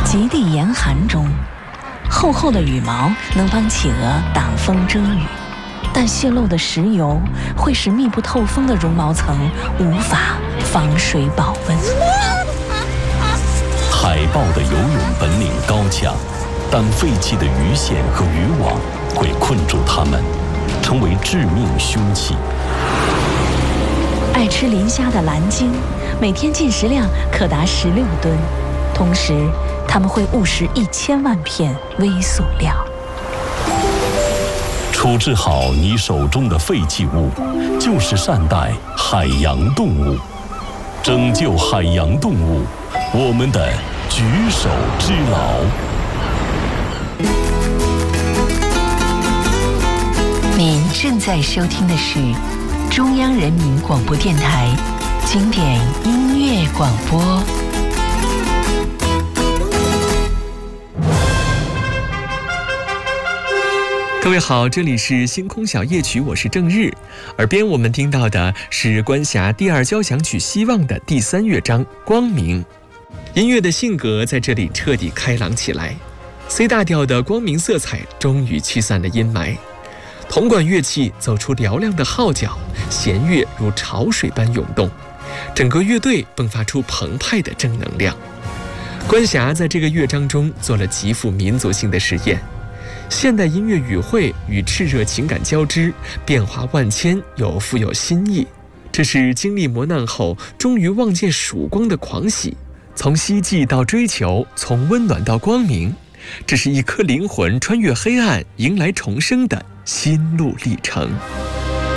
极地严寒中，厚厚的羽毛能帮企鹅挡风遮雨，但泄漏的石油会使密不透风的绒毛层无法防水保温。 海豹的游泳本领高强，但废弃的鱼线和渔网会困住它们，成为致命凶器。 爱吃磷虾的蓝鲸，每天进食量可达16吨，同时它们会误食1000万片微塑料。 处置好你手中的废弃物，就是善待海洋动物，拯救海洋动物，我们的举手之劳。 您正在收听的是中央人民广播电台经典音乐广播。 各位好，这里是星空小夜曲，我是郑日。耳边我们听到的是关峡第2交响曲希望的第3乐章光明。音乐的性格在这里彻底开朗起来， C 大调的光明色彩终于驱散了阴霾，铜管乐器走出嘹亮的号角，弦乐如潮水般涌动，整个乐队迸发出澎湃的正能量。关峡在这个乐章中做了极富民族性的实验，现代音乐语汇与炽热情感交织，变化万千又富有新意。这是经历磨难后终于望见曙光的狂喜，从希冀到追求，从温暖到光明，这是一颗灵魂穿越黑暗迎来重生的心路历程。